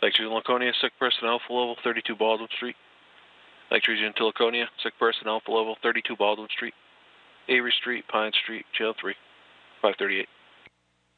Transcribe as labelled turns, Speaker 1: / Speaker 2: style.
Speaker 1: Night Region Laconia, sick person Alpha Level, 32 Baldwin Street. Night Region to Laconia, sick person Alpha Level, 32 Baldwin Street. Avery Street, Pine Street, Jail 3, 538.